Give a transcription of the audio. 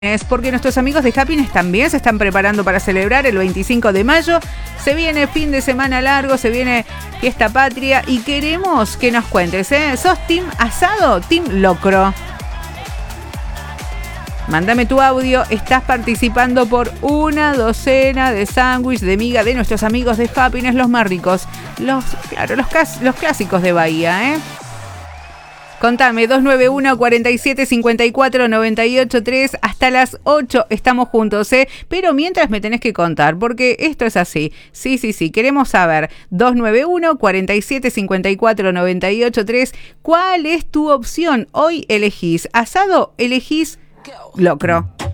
Es porque nuestros amigos de Happiness también se están preparando para celebrar el 25 de mayo. Se viene fin de semana largo, se viene fiesta patria y queremos que nos cuentes, ¿eh? ¿Sos team asado o team locro? Mándame tu audio, estás participando por una docena de sándwiches de miga de nuestros amigos de Happiness, los más ricos. Los clásicos de Bahía, ¿eh? Contame, 291-4754-983, hasta las 8 estamos juntos, ¿eh? Pero mientras me tenés que contar, porque esto es así. Sí, queremos saber, 291-4754-983, ¿cuál es tu opción? Hoy elegís asado, elegís locro.